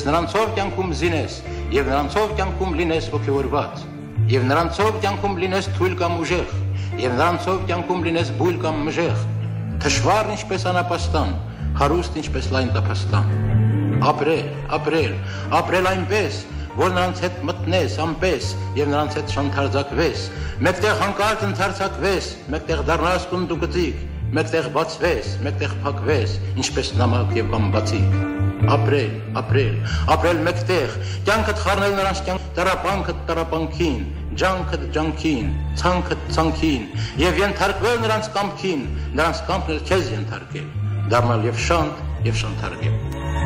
նրանցով կյանքում զինես, եւ նրանցով կյանքում լինես ոգևորված, եւ նրանցով կյանքում լինես թույլ կամ ուժեղ, եւ նրանցով կյանքում լինես բույլ կամ մժեղ, թշվառ ինչպես անապաստան, հարուստ ինչպես լայն տափաստան։ Ապրել այնպես, որ նրանց հետ մտնես անպես եւ նրանց հետ շանթարձակվես, մեկտեղ հանկարծ ընթարցակվես, մեկտեղ դառնաս կունդուկտիկ, մեկտեղ բացվես, մեկտեղ փակվես, ինչպես նամակ եւ բամբացիկ։ Ապրել մեկտեղ, կյանքդ խառնել նրանց կյանք, տառապանքդ տառապանքին, ջանքդ ջանքին, ցանքդ ցանքին եւ ենթարկվել նրանց կամքին, նրանց կամքն էլ քեզ ենթարկել, դառնալ եւ շանթ եւ շանթարկել։